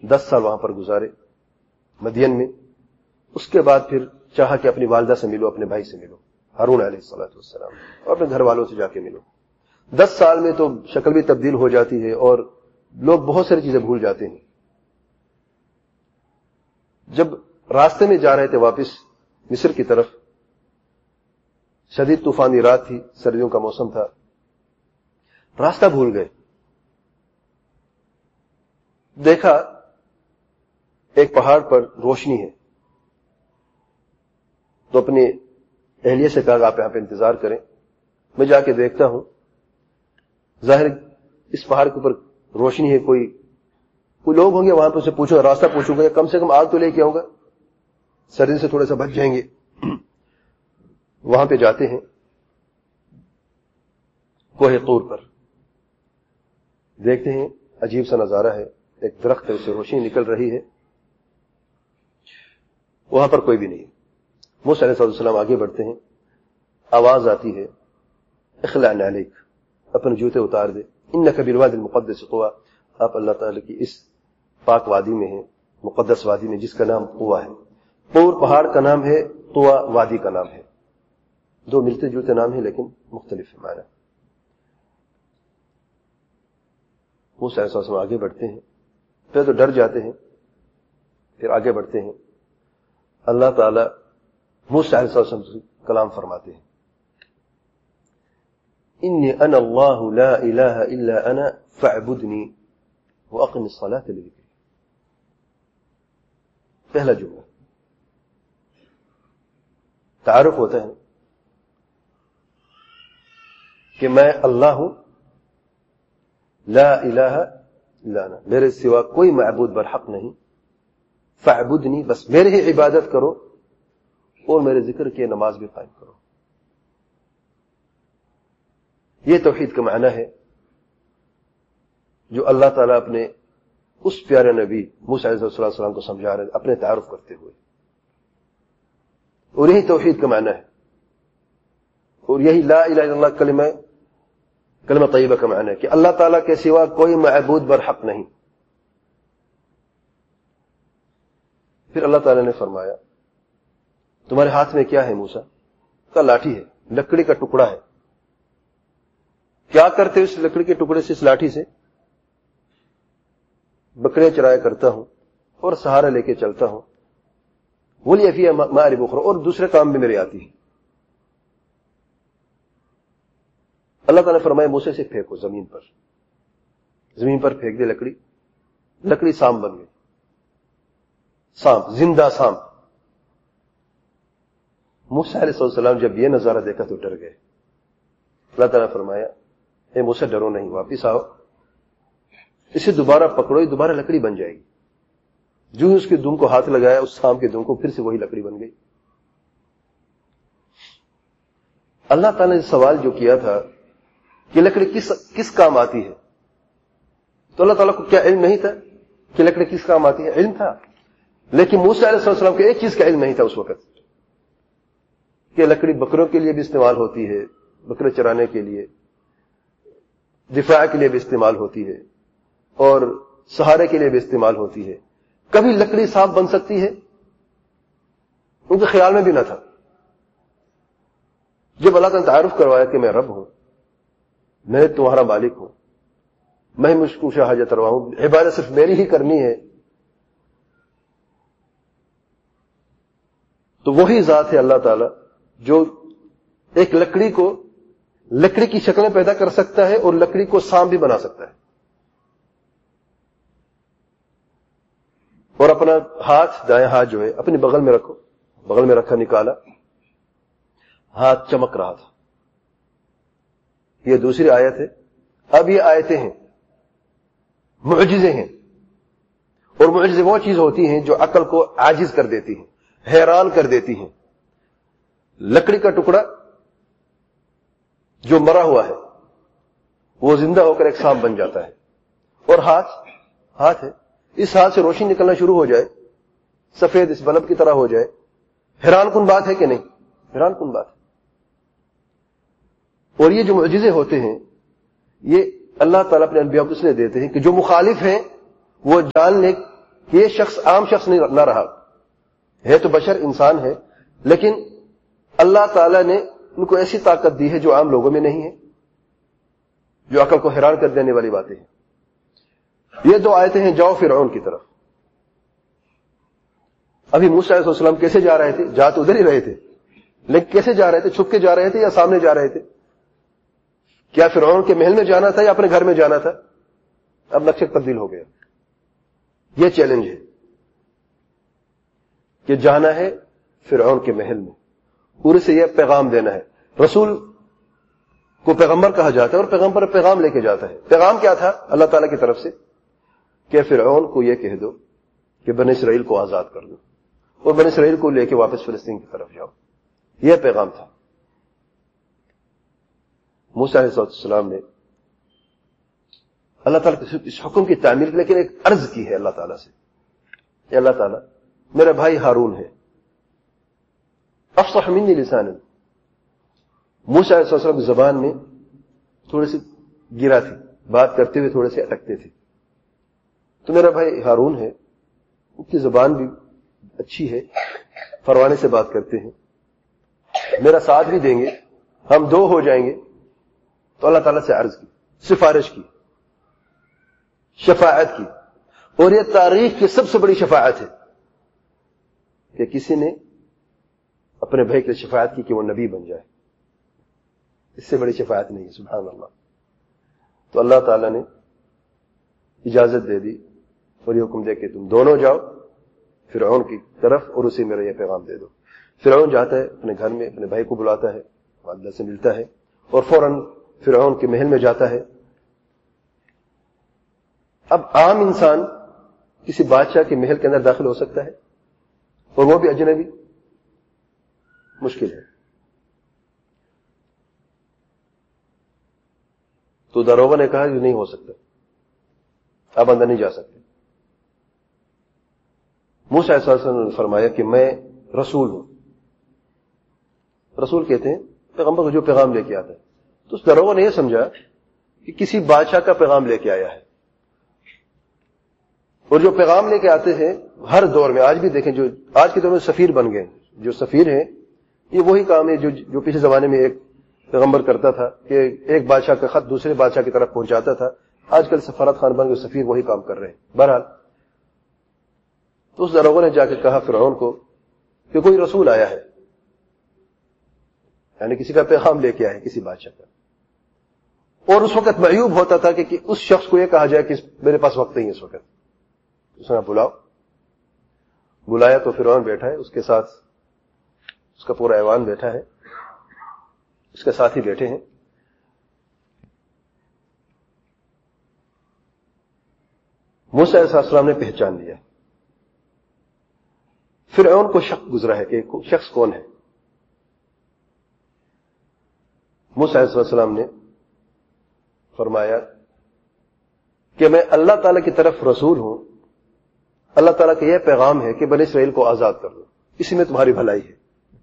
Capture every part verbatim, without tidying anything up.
دس سال وہاں پر گزارے مدین میں. اس کے بعد پھر چاہا کہ اپنی والدہ سے ملو, اپنے بھائی سے ملو ہارون علیہ الصلوۃ والسلام, اور اپنے گھر والوں سے جا کے ملو. دس سال میں تو شکل بھی تبدیل ہو جاتی ہے اور لوگ بہت ساری چیزیں بھول جاتے ہیں. جب راستے میں جا رہے تھے واپس مصر کی طرف, شدید طوفانی رات تھی, سردیوں کا موسم تھا, راستہ بھول گئے. دیکھا ایک پہاڑ پر روشنی ہے, تو اپنی اہلیہ سے کہا آپ یہاں پہ انتظار کریں, میں جا کے دیکھتا ہوں. ظاہر اس پہاڑ کے اوپر روشنی ہے, کوئی کوئی لوگ ہوں گے وہاں پہ, اسے پوچھو راستہ پوچھوں گا, کم سے کم آگ تو لے کے آؤں گا, سردی سے تھوڑا سا بچ جائیں گے. وہاں پہ جاتے ہیں کوہ طور پر, دیکھتے ہیں عجیب سا نظارہ ہے, ایک درخت ہے, اس سے روشنی نکل رہی ہے, وہاں پر کوئی بھی نہیں. موسیٰ علیہ السلام آگے بڑھتے ہیں, آواز آتی ہے اخلع نعلیک, اپنے جوتے اتار دے, انک بالوادی المقدس طویٰ, آپ اللہ تعالی کی اس پاک وادی میں ہیں, مقدس وادی میں, جس کا نام طویٰ ہے. طور پہاڑ کا نام ہے, طویٰ وادی کا نام ہے, دو ملتے جلتے نام ہیں لیکن مختلف ہے معنی. موسیٰ علیہ السلام آگے بڑھتے ہیں, پہلے تو ڈر جاتے ہیں, پھر آگے بڑھتے ہیں. اللہ تعالی موسیٰ علیہ السلام سے کلام فرماتے ہیں, انی انا اللہ لا الہ الا انا فاعبدنی واقم الصلاۃ لذکری. پہلا جملہ تعارف ہوتا ہے کہ میں اللہ ہوں, لا الہ الا انا, میرے سوا کوئی معبود برحق نہیں, فاعبدنی, بس میرے ہی عبادت کرو, اور میرے ذکر کی نماز بھی قائم کرو. یہ توحید کا معنی ہے جو اللہ تعالیٰ اپنے اس پیارے نبی موسیٰ علیہ السلام کو سمجھا رہے, اپنے تعارف کرتے ہوئے. اور یہی توحید کا معنی ہے, اور یہی لا الہ الا اللہ کلمہ کلمہ طیبہ کا معنی ہے کہ اللہ تعالیٰ کے سوا کوئی معبود برحق نہیں. پھر اللہ تعالیٰ نے فرمایا تمہارے ہاتھ میں کیا ہے موسیٰ؟ کا لاٹھی ہے, لکڑی کا ٹکڑا ہے. کیا کرتے ہو اس لکڑی کے ٹکڑے سے, اس لاٹھی سے؟ بکریاں چرایا کرتا ہوں اور سہارا لے کے چلتا ہوں. ولی فیہا مآرب اخری, اور دوسرے کام بھی میرے آتی ہے. اللہ تعالیٰ نے فرمایا موسیٰ سے پھینکو زمین پر, زمین پر پھینک دے لکڑی, لکڑی سانپ بن گئی, سانپ, زندہ سانپ. موسیٰ علیہ السلام جب یہ نظارہ دیکھا تو ڈر گئے. اللہ تعالیٰ نے فرمایا اے موسیٰ ڈرو نہیں, واپس آؤ, اسے دوبارہ پکڑو, یہ دوبارہ لکڑی بن جائے گی. جو ہی اس کے دم کو ہاتھ لگایا, اس سانپ کے دم کو, پھر سے وہی لکڑی بن گئی. اللہ تعالیٰ نے سوال جو کیا تھا کہ لکڑی کس کس کام آتی ہے, تو اللہ تعالیٰ کو کیا علم نہیں تھا کہ لکڑی کس کام آتی ہے؟ علم تھا, لیکن موسیٰ علیہ السلام کو ایک چیز کا علم نہیں تھا اس وقت, کہ لکڑی بکروں کے لیے بھی استعمال ہوتی ہے, بکرے چرانے کے لیے, دفاع کے لیے بھی استعمال ہوتی ہے, اور سہارے کے لیے بھی استعمال ہوتی ہے. کبھی لکڑی سانپ بن سکتی ہے؟ ان کے خیال میں بھی نہ تھا. جب اللہ تعالیٰ نے تعارف کروایا کہ میں رب ہوں, میں تمہارا مالک ہوں, میں مجھ کو حاجت روا ہوں, عبادت صرف میری ہی کرنی ہے, تو وہی ذات ہے اللہ تعالیٰ جو ایک لکڑی کو لکڑی کی شکلیں پیدا کر سکتا ہے اور لکڑی کو سانپ بھی بنا سکتا ہے. اور اپنا ہاتھ, دائیں ہاتھ جو ہے اپنی بغل میں رکھو, بغل میں رکھا, نکالا, ہاتھ چمک رہا تھا. یہ دوسری آیت ہے. اب یہ آیتیں ہیں, معجزے ہیں, اور معجزے وہ چیز ہوتی ہیں جو عقل کو عاجز کر دیتی ہیں, حیران کر دیتی ہیں. لکڑی کا ٹکڑا جو مرا ہوا ہے وہ زندہ ہو کر ایک سانپ بن جاتا ہے, اور ہاتھ ہاتھ ہے, اس ہاتھ سے روشنی نکلنا شروع ہو جائے, سفید اس بلب کی طرح ہو جائے. حیران کن بات ہے کہ نہیں؟ حیران کن بات ہے. اور یہ جو معجزے ہوتے ہیں یہ اللہ تعالیٰ اپنے انبیاء کو اس لیے دیتے ہیں کہ جو مخالف ہیں وہ جان لیں کہ یہ شخص عام شخص نہیں نہ رہا, ہے تو بشر, انسان ہے, لیکن اللہ تعالیٰ نے ان کو ایسی طاقت دی ہے جو عام لوگوں میں نہیں ہے, جو عقل کو حیران کر دینے والی باتیں ہیں. یہ دو آیتیں ہیں جاؤ فرعون کی طرف. ابھی موسیٰ علیہ السلام کیسے جا رہے تھے؟ جا تو ادھر ہی رہے تھے, لیکن کیسے جا رہے تھے؟ چھپ کے جا رہے تھے یا سامنے جا رہے تھے؟ کیا فرعون کے محل میں جانا تھا یا اپنے گھر میں جانا تھا؟ اب نقشہ تبدیل ہو گیا. یہ چیلنج ہے کہ جانا ہے فرعون کے محل میں, پورے سے یہ پیغام دینا ہے. رسول کو پیغمبر کہا جاتا ہے اور پیغمبر پیغام لے کے جاتا ہے. پیغام کیا تھا اللہ تعالیٰ کی طرف سے؟ کہ فرعون کو یہ کہہ دو کہ بنی اسرائیل کو آزاد کر دو اور بنی اسرائیل کو لے کے واپس فلسطین کی طرف جاؤ. یہ پیغام تھا. موسیٰ علیہ السلام نے اللہ تعالیٰ کے اس حکم کی تعمیل کے لیکن ایک عرض کی ہے اللہ تعالیٰ سے کہ اللہ تعالیٰ میرا بھائی ہارون ہے, افصح منی لسانا. موسیٰ علیہ السلام کی زبان میں تھوڑی سی گرا تھی, بات کرتے ہوئے تھوڑے سے اٹکتے تھے. تو میرا بھائی ہارون ہے, ان کی زبان بھی اچھی ہے, فروانے سے بات کرتے ہیں, میرا ساتھ بھی دیں گے, ہم دو ہو جائیں گے. تو اللہ تعالیٰ سے عرض کی, سفارش کی, شفاعت کی, اور یہ تاریخ کی سب سے بڑی شفاعت ہے کہ کسی نے اپنے بھائی کی شفاعت کی کہ وہ نبی بن جائے. اس سے بڑی شفاعت نہیں ہے, سبحان اللہ. تو اللہ تعالیٰ نے اجازت دے دی اور یہ حکم دے کہ تم دونوں جاؤ فرعون کی طرف اور اسے میرا یہ پیغام دے دو. فرعون جاتا ہے اپنے گھر میں, اپنے بھائی کو بلاتا ہے, والدہ سے ملتا ہے اور فوراً فرعون کے محل میں جاتا ہے. اب عام انسان کسی بادشاہ کے محل کے اندر داخل ہو سکتا ہے اور وہ بھی اجنبی؟ مشکل ہے. تو داروغہ نے کہا کہ نہیں ہو سکتا, آپ اندر نہیں جا سکتے. موسیٰ علیہ السلام نے فرمایا کہ میں رسول ہوں. رسول کہتے ہیں پیغمبر کو جو پیغام لے کے آتا ہے. تو اس داروغہ نے یہ سمجھا کہ کسی بادشاہ کا پیغام لے کے آیا ہے, اور جو پیغام لے کے آتے ہیں ہر دور میں, آج بھی دیکھیں جو آج کے دور میں سفیر بن گئے, جو سفیر ہیں یہ وہی کام ہے جو جو پچھلے زمانے میں ایک پیغمبر کرتا تھا کہ ایک بادشاہ کا خط دوسرے بادشاہ کی طرف پہنچاتا تھا. آج کل سفارت خان بن کے سفیر وہی کام کر رہے ہیں. بہرحال تو اس داروغہ نے جا کے کہا فرعون کو کہ کوئی رسول آیا ہے, یعنی کسی کا پیغام لے کے آیا ہے کسی بادشاہ کا. اور اس وقت معیوب ہوتا تھا کہ, کہ اس شخص کو یہ کہا جائے کہ میرے پاس وقت نہیں ہے اس وقت. اس نے بلاؤ, بلایا تو فرعون بیٹھا ہے, اس کے ساتھ اس کا پورا ایوان بیٹھا ہے, اس کے ساتھ ہی بیٹھے ہیں. موسیٰ علیہ السلام نے پہچان لیا. فرعون کو شک گزرا ہے کہ شخص کون ہے. موسیٰ علیہ السلام نے فرمایا کہ میں اللہ تعالیٰ کی طرف رسول ہوں, اللہ تعالیٰ کا یہ پیغام ہے کہ بنی اسرائیل کو آزاد کر دو, اسی میں تمہاری بھلائی ہے.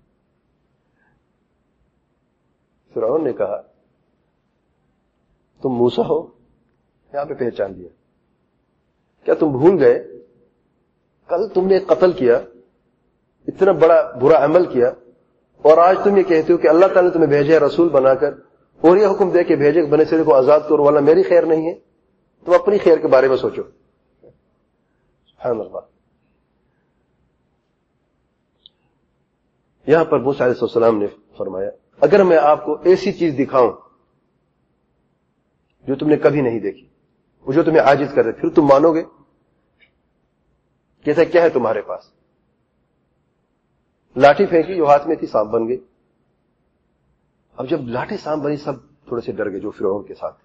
فرعون نے کہا تم موسیٰ ہو؟ یہاں پہ پہچان لیا. کیا تم بھول گئے کل تم نے قتل کیا, اتنا بڑا برا عمل کیا, اور آج تم یہ کہتے ہو کہ اللہ تعالیٰ نے تمہیں بھیجا ہے رسول بنا کر اور یہ حکم دے کے بھیجے کہ بنی اسرائیل کو آزاد کرو, والا میری خیر نہیں ہے, تم اپنی خیر کے بارے میں سوچو. سبحان اللہ. یہاں پر موسیٰ علیہ السلام نے فرمایا اگر میں آپ کو ایسی چیز دکھاؤں جو تم نے کبھی نہیں دیکھی, وہ جو تمہیں عاجز کر دے, پھر تم مانو گے؟ کہتا کیا ہے تمہارے پاس؟ لاٹھی پھینکی جو ہاتھ میں تھی, سانپ بن گئی. اب جب لاٹھی سانپ بنی سب تھوڑے سے ڈر گئے جو فرعون کے ساتھ.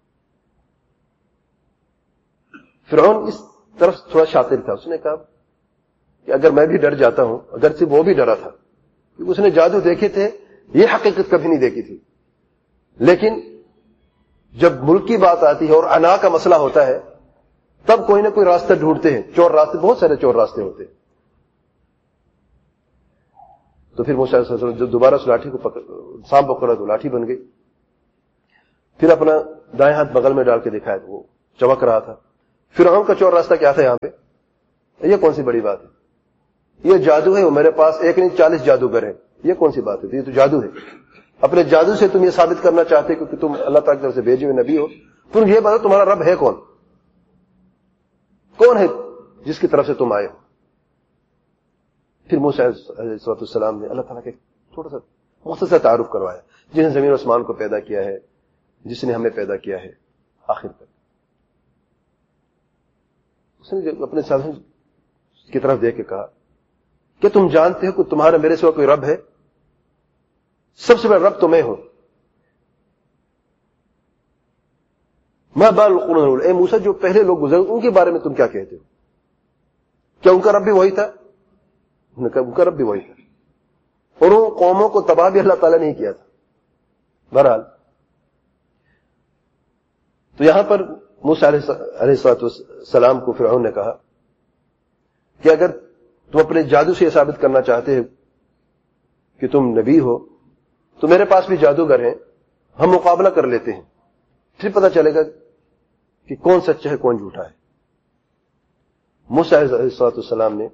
فرعون اس طرف تھوڑا شاطر تھا, اس نے کہا کہ اگر میں بھی ڈر جاتا ہوں, اگر سے وہ بھی ڈرا تھا کیونکہ اس نے جادو دیکھے تھے, یہ حقیقت کبھی نہیں دیکھی تھی, لیکن جب ملک کی بات آتی ہے اور انا کا مسئلہ ہوتا ہے تب کوئی نہ کوئی راستہ ڈھونڈتے ہیں. چور راستے, بہت سارے چور راستے ہوتے ہیں. تو پھر موسیٰ علیہ السلام جب دوبارہ اس لاٹھی کو پکڑ سانپ پکڑا تو لاٹھی بن گئی. پھر اپنا دائیں ہاتھ بغل میں ڈال کے دکھایا تو وہ چمک رہا تھا. فرعون کا چور راستہ کیا تھا یہاں پہ؟ یہ کون سی بڑی بات ہے؟ یہ جادو ہے، وہ میرے پاس ایک نہیں چالیس جادوگر ہیں، یہ کون سی بات ہے؟ یہ تو جادو ہے۔ اپنے جادو سے تم یہ ثابت کرنا چاہتے کیونکہ تم اللہ تعالیٰ کی طرف سے بھیجے ہوئے نبی ہو، تم یہ بتاؤ تمہارا رب ہے کون؟ کون ہے جس کی طرف سے تم آئے ہو؟ پھر موسیٰ علیہ السلام نے اللہ تعالیٰ کے تھوڑا سا مختصر تعارف کروایا، جس نے زمین و آسمان کو پیدا کیا ہے، جس نے ہمیں پیدا کیا ہے، آخر تک اس نے اپنے ساتھیوں کی طرف دیکھ کے کہا کہ تم جانتے ہو کہ تمہارا میرے سوا کوئی رب ہے؟ سب سے بڑا رب تو میں ہوں۔ ما بال القرون الاولى، اے موسیٰ جو پہلے لوگ گزرے ان کے بارے میں تم کیا کہتے ہو؟ کیا ان کا رب بھی وہی تھا؟ ان کا رب بھی وہی تھا، اور ان قوموں کو تباہ بھی اللہ تعالیٰ نے ہی کیا تھا۔ بہرحال تو یہاں پر موسیٰ علیہ السلام کو فرعون نے کہا کہ اگر تم اپنے جادو سے یہ ثابت کرنا چاہتے ہو کہ تم نبی ہو تو میرے پاس بھی جادوگر ہیں، ہم مقابلہ کر لیتے ہیں، پھر پتہ چلے گا کہ کون سچا ہے کون جھوٹا ہے۔ موسیٰ علیہ السلام نے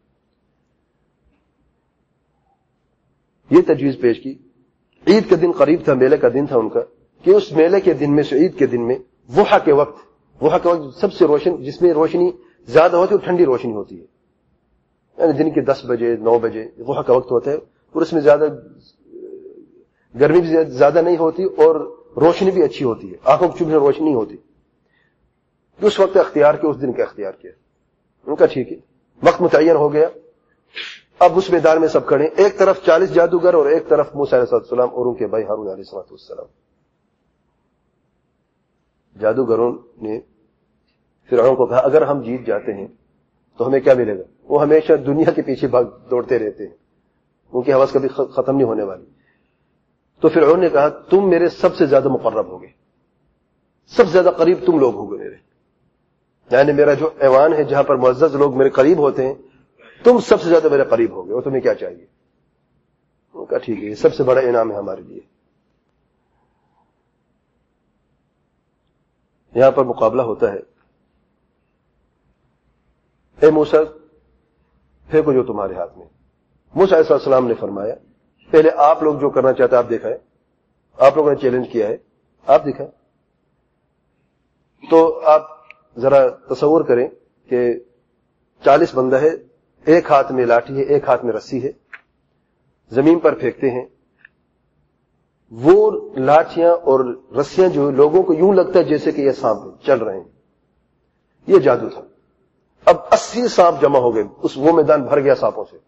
یہ تجویز پیش کی، عید کا دن قریب تھا، میلے کا دن تھا ان کا، کہ اس میلے کے دن میں سے عید کے دن میں ضحیٰ کے وقت، ضحیٰ کے وقت سب سے روشن، جس میں روشنی زیادہ ہوتی ہے اور ٹھنڈی روشنی ہوتی ہے، یعنی دن کے دس بجے نو بجے ضحیٰ کا وقت ہوتا ہے، اور اس میں زیادہ گرمی بھی زیادہ نہیں ہوتی اور روشنی بھی اچھی ہوتی ہے، آنکھوں کو چبھنے روشنی نہیں ہوتی۔ اس وقت اختیار کیا، اس دن کا اختیار کیا، ان کا ٹھیک ہے، وقت متعین ہو گیا۔ اب اس میدان میں سب کھڑے، ایک طرف چالیس جادوگر اور ایک طرف موسیٰ علیہ السلام اور ان کے بھائی ہارون علیہ السلام۔ جادوگروں نے فرعون کو کہا اگر ہم جیت جاتے ہیں تو ہمیں کیا ملے گا؟ وہ ہمیشہ دنیا کے پیچھے بھاگ دوڑتے رہتے ہیں، ان کی حوث کبھی ختم نہیں ہونے والی۔ تو فرعون نے کہا تم میرے سب سے زیادہ مقرب ہوگے، سب سے زیادہ قریب تم لوگ ہوگے میرے، یعنی میرا جو ایوان ہے جہاں پر معزز لوگ میرے قریب ہوتے ہیں، تم سب سے زیادہ میرے قریب ہوگے، اور تمہیں کیا چاہیے؟ ان کا ٹھیک ہے، یہ سب سے بڑا انعام ہے ہمارے لیے۔ یہاں پر مقابلہ ہوتا ہے، اے موسیٰ پھینکو جو تمہارے ہاتھ میں۔ موسیٰ علیہ السلام نے فرمایا پہلے آپ لوگ جو کرنا چاہتے آپ دکھائیں، آپ لوگوں نے چیلنج کیا ہے، آپ دکھائیں۔ تو آپ ذرا تصور کریں کہ چالیس بندہ ہے، ایک ہاتھ میں لاٹھی ہے، ایک ہاتھ میں رسی ہے، زمین پر پھینکتے ہیں، وہ لاٹھیاں اور رسیاں جو لوگوں کو یوں لگتا ہے جیسے کہ یہ سانپ چل رہے ہیں، یہ جادو تھا۔ اب اسی سانپ جمع ہو گئے، اس وہ میدان بھر گیا سانپوں سے۔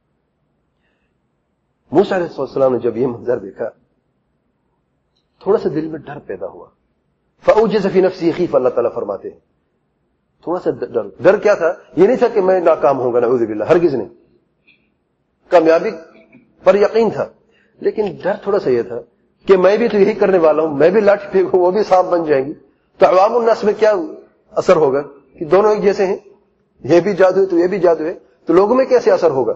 موسیٰ علیہ السلام نے جب یہ منظر دیکھا تھوڑا سا دل میں ڈر پیدا ہوا، فأوجس فی نفسی خیفہ، اللہ تعالیٰ فرماتے ہیں تھوڑا سا ڈر۔ ڈر کیا تھا؟ یہ نہیں تھا کہ میں ناکام ہوں گا، نعوذ باللہ، ہرگز نہیں، کامیابی پر یقین تھا، لیکن ڈر تھوڑا سا یہ تھا کہ میں بھی تو یہی کرنے والا ہوں، میں بھی لاٹھی پھینکوں وہ بھی سانپ بن جائیں گی، تو عوام الناس میں کیا اثر ہوگا کہ دونوں ایک جیسے ہیں، یہ بھی جادو ہے تو یہ بھی جادو ہے، تو لوگوں میں کیسے اثر ہوگا؟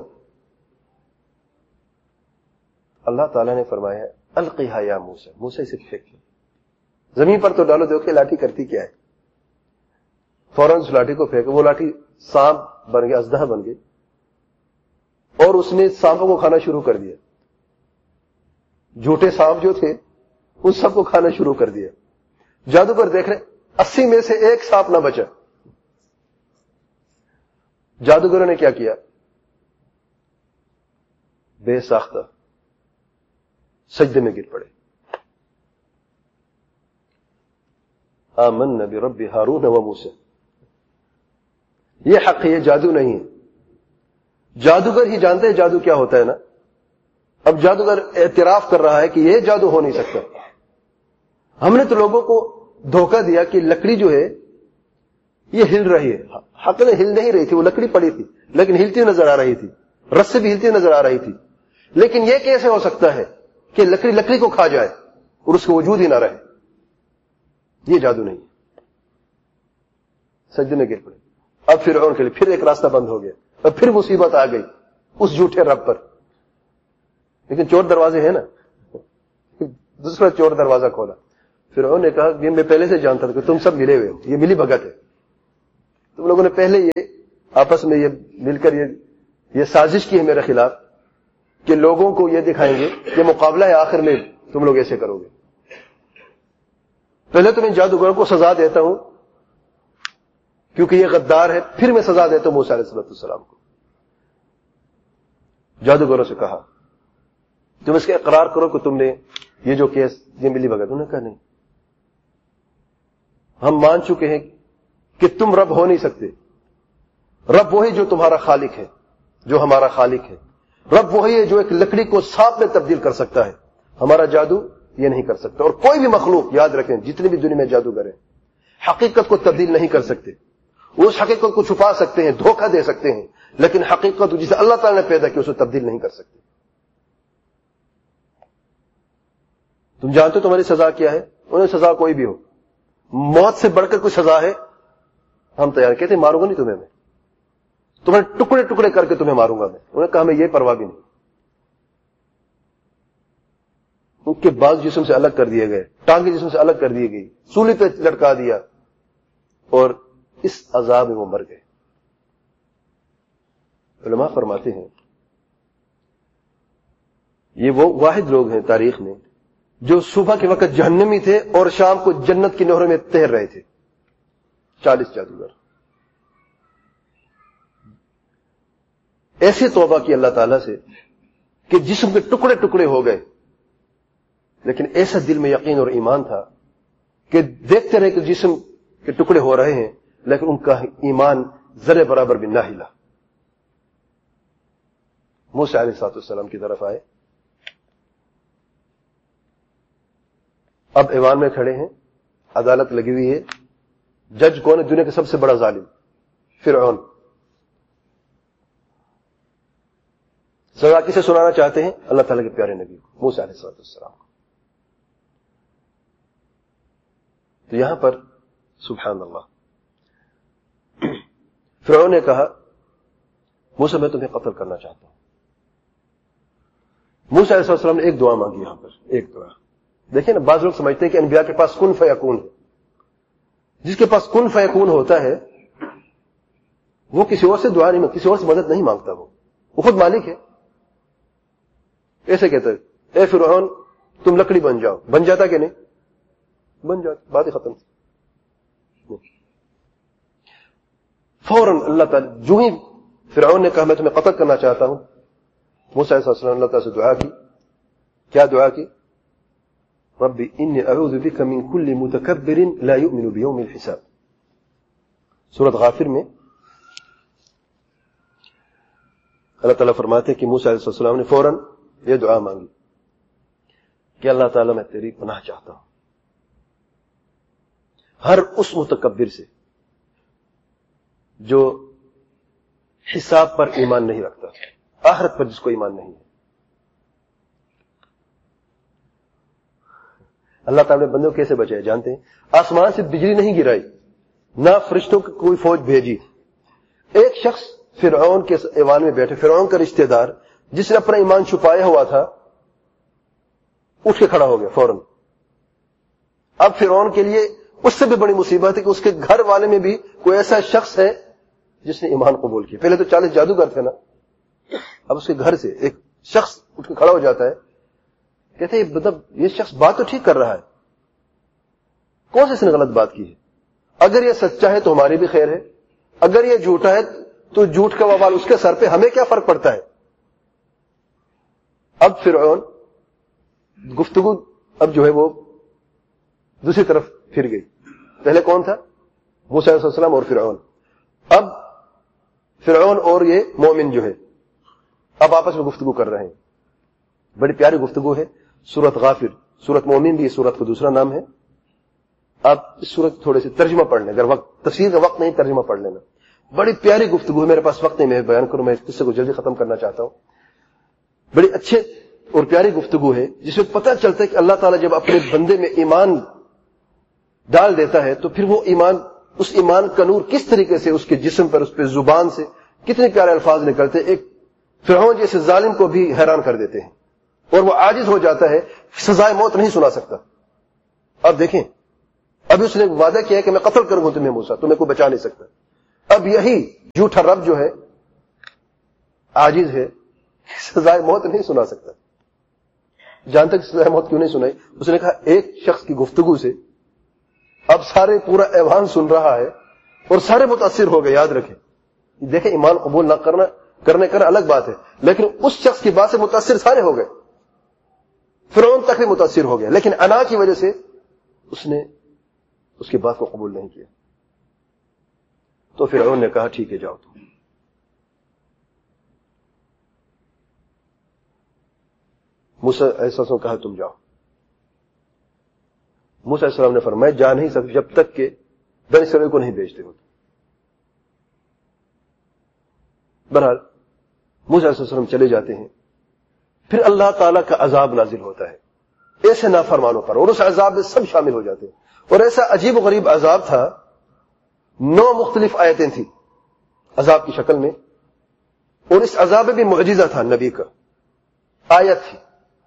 اللہ تعالیٰ نے فرمایا القیہا یا موسیٰ، موسیٰ اسے پھینک دو، زمین پر تو ڈالو، دیکھو لاٹھی کرتی کیا ہے۔ فوراً اس لاٹھی کو پھینکا، وہ لاٹھی سانپ بن گیا، اژدہا بن گئی، اور اس نے سانپوں کو کھانا شروع کر دیا، جھوٹے سانپ جو تھے ان سب کو کھانا شروع کر دیا۔ جادوگر دیکھ رہے اسی میں سے ایک سانپ نہ بچا۔ جادوگروں نے کیا کیا؟ بے ساختہ سجدے میں گر پڑے، آمنا برب ہارون و موسیٰ۔ یہ حق ہے، یہ جادو نہیں ہے، جادوگر ہی جانتے ہیں جادو کیا ہوتا ہے نا۔ اب جادوگر اعتراف کر رہا ہے کہ یہ جادو ہو نہیں سکتا، ہم نے تو لوگوں کو دھوکہ دیا کہ لکڑی جو ہے یہ ہل رہی ہے، حق نے ہل نہیں رہی تھی، وہ لکڑی پڑی تھی لیکن ہلتی نظر آ رہی تھی، رس سے بھی ہلتی نظر آ رہی تھی، لیکن یہ کیسے ہو سکتا ہے کہ لکڑی لکڑی کو کھا جائے اور اس کا وجود ہی نہ رہے؟ یہ جادو نہیں۔ سجدے میں گر پڑے۔ اب فرعون کے لیے پھر ایک راستہ بند ہو گیا، اور پھر مصیبت آ گئی اس جھوٹے رب پر، لیکن چور دروازے ہیں نا، دوسرا چور دروازہ کھولا۔ فرعون نے کہا یہ میں پہلے سے جانتا تھا کہ تم سب ملے ہوئے ہو، یہ ملی بھگت ہے، تم لوگوں نے پہلے یہ آپس میں یہ مل کر یہ یہ سازش کی ہے میرے خلاف کہ لوگوں کو یہ دکھائیں گے کہ مقابلہ ہے، آخر میں تم لوگ ایسے کرو گے. پہلے تو میں جادوگروں کو سزا دیتا ہوں کیونکہ یہ غدار ہے، پھر میں سزا دیتا ہوں موسیٰ علیہ السلام کو. جادوگروں سے کہا تم اس کا اقرار کرو کہ تم نے یہ جو کیس یہ ملی بغیر. انہوں نے کہا نہیں، ہم مان چکے ہیں کہ تم رب ہو نہیں سکتے. رب وہی جو تمہارا خالق ہے، جو ہمارا خالق ہے. رب وہی ہے جو ایک لکڑی کو سانپ میں تبدیل کر سکتا ہے. ہمارا جادو یہ نہیں کر سکتا. اور کوئی بھی مخلوق، یاد رکھیں جتنی بھی دنیا میں جادوگر ہیں، حقیقت کو تبدیل نہیں کر سکتے. وہ اس حقیقت کو چھپا سکتے ہیں، دھوکہ دے سکتے ہیں، لیکن حقیقت جسے اللہ تعالی نے پیدا کی اسے تبدیل نہیں کر سکتے. تم جانتے ہو تمہاری سزا کیا ہے؟ انہیں سزا کوئی بھی ہو، موت سے بڑھ کر کوئی سزا ہے ہم تیار. کہتے ماروں گا نہیں تمہیں، میں تمہیں ٹکڑے ٹکڑے کر کے تمہیں ماروں گا میں. انہوں نے کہا ہمیں یہ پرواہ بھی نہیں. ان کے باز جسم سے الگ کر دیے گئے، ٹانگیں جسم سے الگ کر دی گئی، سولی پہ لٹکا دیا، اور اس عذاب میں وہ مر گئے. علماء فرماتے ہیں یہ وہ واحد لوگ ہیں تاریخ میں جو صبح کے وقت جہنمی تھے اور شام کو جنت کی نہروں میں تیر رہے تھے. چالیس جادوگر ایسے توبہ کی اللہ تعالیٰ سے کہ جسم کے ٹکڑے ٹکڑے ہو گئے، لیکن ایسا دل میں یقین اور ایمان تھا کہ دیکھتے رہے کہ جسم کے ٹکڑے ہو رہے ہیں، لیکن ان کا ایمان ذرے برابر بھی نہ ہلا. موسیٰ علیہ السلام کی طرف آئے. اب ایوان میں کھڑے ہیں، عدالت لگی ہوئی ہے. جج کون ہے؟ دنیا کا سب سے بڑا ظالم فرعون. سزا کسے سنانا چاہتے ہیں؟ اللہ تعالیٰ کے پیارے نبی کو، موسیٰ علیہ السلام کو. تو یہاں پر سبحان اللہ فرعون نے کہا موسیٰ میں تمہیں قتل کرنا چاہتا ہوں. موسیٰ علیہ السلام نے ایک دعا مانگی. یہاں پر ایک دعا. دیکھیں نا، بعض لوگ سمجھتے ہیں کہ انبیاء کے پاس کن فیکون ہے. جس کے پاس کن فیکون ہوتا ہے وہ کسی اور سے دعا نہیں، کسی اور سے مدد نہیں مانگتا. وہ وہ خود مالک ہے. ایسے کہتا ہے اے فرعون تم لکڑی بن جاؤ. بن جاتا کہ نہیں؟ بن جاتا، بات ہی ختم. فوراً اللہ تعالی جو ہی فرعون نے کہا میں تمہیں قتل کرنا چاہتا ہوں، موسیٰ علیہ السلام نے اللہ تعالی سے دعا کی. کیا دعا کی؟ ربی انی اعوذ بک من کل متکبر لا یؤمن بیوم الحساب. سورۃ غافر میں اللہ تعالیٰ فرماتے ہیں کہ موسیٰ علیہ السلام نے فوراً یہ دعا مانگی کہ اللہ تعالیٰ میں تیری پناہ چاہتا ہوں ہر اس متکبر سے جو حساب پر ایمان نہیں رکھتا، آخرت پر جس کو ایمان نہیں ہے. اللہ تعالیٰ نے بندوں کو کیسے بچائے جانتے ہیں؟ آسمان سے بجلی نہیں گرائی، نہ فرشتوں کی کوئی فوج بھیجی. ایک شخص فرعون کے ایوان میں بیٹھے، فرعون کا رشتہ دار جس نے اپنا ایمان چھپایا ہوا تھا، اٹھ کے کھڑا ہو گیا فوراً. اب فرعون کے لیے اس سے بھی بڑی مصیبت ہے کہ اس کے گھر والے میں بھی کوئی ایسا شخص ہے جس نے ایمان قبول کیا. پہلے تو چالیس جادوگر تھے نا، اب اس کے گھر سے ایک شخص اٹھ کے کھڑا ہو جاتا ہے. کہتے ہیں مطلب یہ شخص بات تو ٹھیک کر رہا ہے، کون سے اس نے غلط بات کی ہے؟ اگر یہ سچا ہے تو ہماری بھی خیر ہے، اگر یہ جھوٹا ہے تو جھوٹ کا وبال اس کے سر پہ، ہمیں کیا فرق پڑتا ہے؟ اب فرعون گفتگو اب جو ہے وہ دوسری طرف پھر گئی. پہلے کون تھا؟ موسیٰ علیہ السلام اور فرعون. اب فرعون اور یہ مومن جو ہے اب آپس میں گفتگو کر رہے ہیں. بڑی پیاری گفتگو ہے. سورۃ غافر، سورۃ مومن بھی اس سورت کا دوسرا نام ہے. آپ اس سورت تھوڑے سے ترجمہ پڑھ لیں، اگر وقت تفسیر کا وقت نہیں ترجمہ پڑھ لینا. بڑی پیاری گفتگو ہے. میرے پاس وقت نہیں میں بیان کروں، میں اس قصے کو جلدی ختم کرنا چاہتا ہوں. بڑی اچھے اور پیاری گفتگو ہے جس میں پتہ چلتا ہے کہ اللہ تعالیٰ جب اپنے بندے میں ایمان ڈال دیتا ہے تو پھر وہ ایمان، اس ایمان کا نور کس طریقے سے اس کے جسم پر، اس پہ زبان سے کتنے پیارے الفاظ نکلتے ہیں، ایک فرعون جیسے ظالم کو بھی حیران کر دیتے ہیں اور وہ عاجز ہو جاتا ہے، سزائے موت نہیں سنا سکتا. اب دیکھیں ابھی اس نے وعدہ کیا ہے کہ میں قتل کروں گا تمہیں موسیٰ، تمہیں کوئی بچا نہیں سکتا. اب یہی جھوٹا رب جو ہے عاجز ہے، سزائے موت نہیں سنا سکتا. جانتے کہ سزائے موت کیوں نہیں سنائی؟ اس نے کہا ایک شخص کی گفتگو سے اب سارے پورا ایوان سن رہا ہے اور سارے متاثر ہو گئے. یاد رکھیں، دیکھیں ایمان قبول نہ کرنا کرنے کرنا الگ بات ہے، لیکن اس شخص کی بات سے متاثر سارے ہو گئے. فرعون تک بھی متاثر ہو گیا، لیکن انا کی وجہ سے اس نے اس کی بات کو قبول نہیں کیا. تو فرعون نے کہا ٹھیک ہے جاؤ تم. موسیٰ علیہ السلام نے کہا تم جاؤ. موسیٰ علیہ السلام نے فرمایا جا نہیں سکتے جب تک کہ بنی اسرائیل کو نہیں بھیجتے ہو. بہرحال موسیٰ علیہ السلام چلے جاتے ہیں. پھر اللہ تعالیٰ کا عذاب نازل ہوتا ہے ایسے نافرمانوں پر، اور اس عذاب میں سب شامل ہو جاتے ہیں. اور ایسا عجیب و غریب عذاب تھا، نو مختلف آیتیں تھیں عذاب کی شکل میں، اور اس عذاب میں بھی معجزہ تھا نبی کا. آیت تھی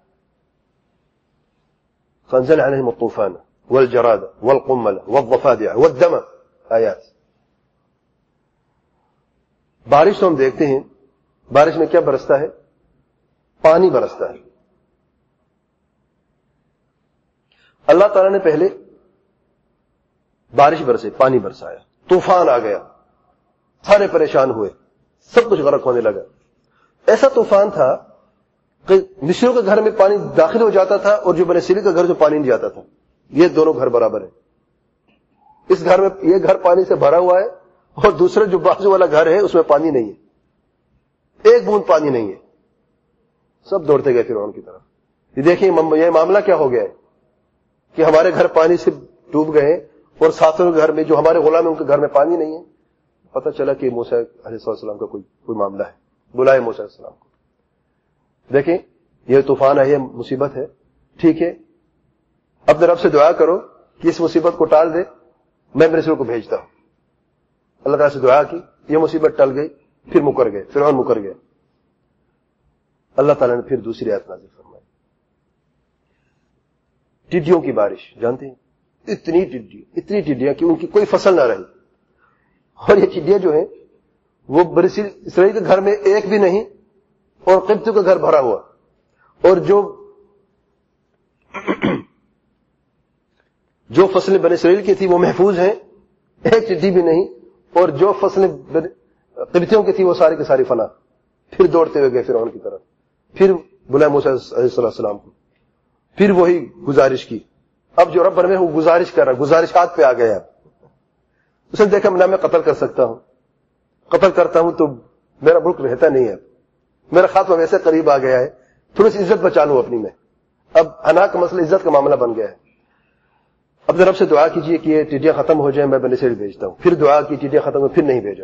فانزل عليهم الطوفان والجراد والقمل والضفادع والدم. آیات. بارش تو ہم دیکھتے ہیں، بارش میں کیا برستا ہے؟ پانی برستا ہے. اللہ تعالیٰ نے پہلے بارش برسے، پانی برسایا، طوفان آ گیا، سارے پریشان ہوئے، سب کچھ غرق ہونے لگا. ایسا طوفان تھا کہ مصریوں کے گھر میں پانی داخل ہو جاتا تھا، اور جو بنی اسرائیل کا گھر جو پانی نہیں جاتا تھا. یہ دونوں گھر برابر ہیں. اس گھر میں یہ گھر پانی سے بھرا ہوا ہے، اور دوسرے جو بازو والا گھر ہے اس میں پانی نہیں ہے، ایک بوند پانی نہیں ہے. سب دوڑتے گئے فرعون کی طرف. یہ دیکھیں یہ معاملہ کیا ہو گیا ہے کہ ہمارے گھر پانی سے ڈوب گئے، اور ساتھوں کے گھر میں جو ہمارے غلام ہیں ان کے گھر میں پانی نہیں ہے. پتہ چلا کہ موسیٰ علیہ السلام کا کوئی کوئی معاملہ ہے. بلائے موسیٰ علیہ السلام کو. دیکھیں یہ طوفان ہے، یہ مصیبت ہے، ٹھیک ہے، اپنے رب سے دعا کرو کہ اس مصیبت کو ٹال دے، میں میرے کو بھیجتا ہوں. اللہ تعالیٰ سے دعا کی، یہ مصیبت ٹل گئی. پھر مکر گئے، فرعون مکر گئے. اللہ تعالیٰ نے پھر دوسری آیت نازل فرمائی، ٹڈیوں کی بارش. جانتے ہیں اتنی ٹڈی اتنی ٹڈیاں کہ ان کی کوئی فصل نہ رہی. اور یہ ٹڈیاں جو ہیں وہ بنی اسرائیل کے گھر میں ایک بھی نہیں، اور قبطیوں کا گھر بھرا ہوا. اور جو جو فصلیں بنی اسرائیل کی تھی وہ محفوظ ہیں، ایک ٹڈی بھی نہیں. اور جو فصلیں قبطیوں کی تھی وہ ساری کی ساری فنا. پھر دوڑتے ہوئے گئے فرعون کی طرف. پھر بلایا موسیٰ علیہ السلام کو. پھر وہی گزارش کی. اب جو رب بنے وہ گزارش کر رہا، گزارشات پہ آ گیا. اس نے دیکھا نہ میں قتل کر سکتا ہوں، قتل کرتا ہوں تو میرا ملک رہتا نہیں ہے، میرا خاتمہ ویسے قریب آ گیا ہے، تھوڑی سی عزت بچا لوں اپنی میں. اب انا کا مسئلہ عزت کا معاملہ بن گیا ہے. اب رب سے دعا کیجئے کہ یہ ٹڈیاں ختم ہو جائیں، میں بنی اسرائیل بھیجتا ہوں. پھر دعا کی، ٹڈیاں ختم ہو، پھر نہیں بھیجا.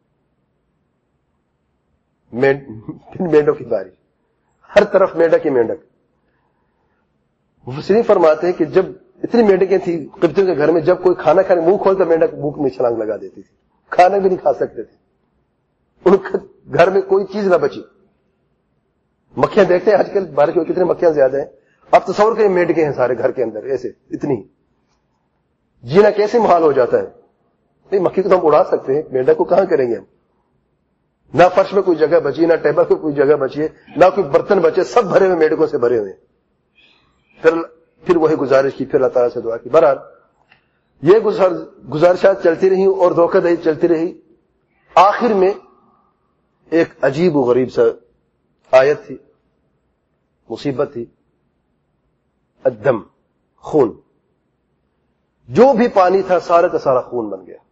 پھر مینڈوں کی باری، ہر طرف مینڈک ہی مینڈک. مفسرین فرماتے ہیں کہ جب اتنی مینڈکیں تھیں قبطیوں کے گھر میں، جب کوئی کھانا کھانے منہ کھولتا مینڈک منہ میں چھلانگ لگا دیتی تھی، کھانا بھی نہیں کھا سکتے تھے. ان کے گھر میں کوئی چیز نہ بچی. مکھیاں دیکھتے ہیں آج کل بارش میں کتنے مکھیاں زیادہ ہیں. اب تصور کریں مینڈکیں ہیں سارے گھر کے اندر، ایسے اتنی جینا کیسے محال ہو جاتا ہے. نہیں مکھی کو تو ہم اڑا سکتے ہیں، مینڈک کو کہاں کریں گے ہم؟ نہ فرش میں کوئی جگہ بچی، نہ ٹیبل پہ کوئی جگہ بچی ہے، نہ کوئی برتن بچے، سب بھرے ہوئے مینڈکوں سے بھرے ہوئے. پھر پھر وہی گزارش کی، پھر اللہ تعالیٰ سے دعا کی. بہرحال یہ گزارشات چلتی رہی اور دھوکہ دہی چلتی رہی. آخر میں ایک عجیب و غریب سا آیت تھی، مصیبت تھی. الدم، خون. جو بھی پانی تھا سارا کا سارا خون بن گیا،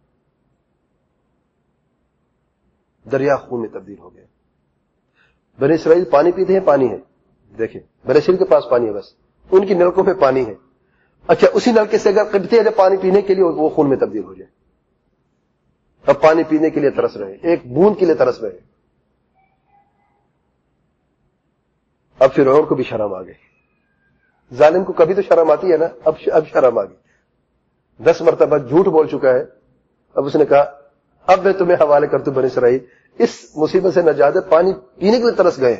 دریا خون میں تبدیل ہو گیا. بنی اسرائیل پانی پیتے ہیں، پانی ہے. دیکھیں بنی اسرائیل کے پاس پانی ہے، بس ان کی نلکوں پہ پانی ہے. اچھا اسی نلکے سے اگر قبطی ہے پانی پینے کے لیے، وہ خون میں تبدیل ہو جائے. اب پانی پینے کے لیے ترس رہے، ایک بوند کے لیے ترس رہے. اب فرعون کو بھی شرم آ گئی. ظالم کو کبھی تو شرم آتی ہے نا، اب اب شرم آ گئی. دس مرتبہ جھوٹ بول چکا ہے. اب اس نے کہا اب میں تمہیں حوالے کرتا ہوں بنی اسرائیل، اس مصیبت سے نجات ہے، پانی پینے کے لیے ترس گئے.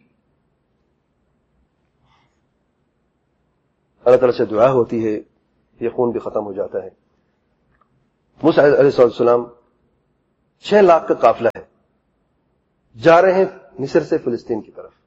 اللہ تعالیٰ سے دعا ہوتی ہے، یہ خون بھی ختم ہو جاتا ہے. موسیٰ علیہ السلام چھ لاکھ کا قافلہ ہے، جا رہے ہیں مصر سے فلسطین کی طرف۔